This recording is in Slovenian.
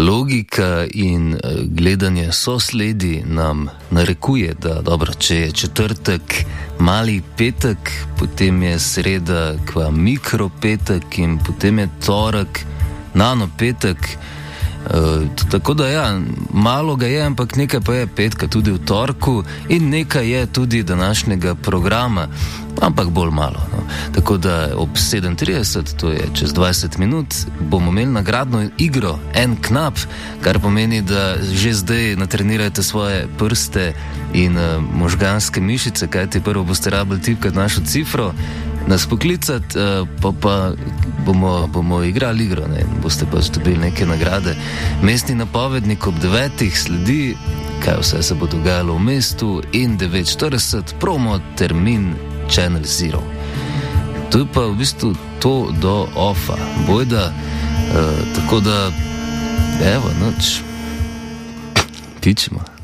logika in gledanje sosledi nam narekuje, da dobro, če je četrtek mali petek, potem je sreda kva mikropetek in potem je torek nano petek. Tako da ja, malo ga je, ampak nekaj pa je petka tudi v torku in nekaj je tudi današnjega programa, ampak bolj malo. No. Tako da ob 7:30, to je čez 20 minut, bomo imeli nagradno igro En knap, kar pomeni, da že zdaj natrenirajte svoje prste in možganske mišice, kajti prvo boste rabili tipkati našo cifro, nas poklicati, pa bomo igrali igro, ne, boste pa dobili neke nagrade. Mestni napovednik ob 9. sledi, kaj vse se bo dogajalo v mestu, in 9:40 promo termin Channel Zero. To je pa v bistvu to do ofa, bojda, tako da, evo, noč, pičimo.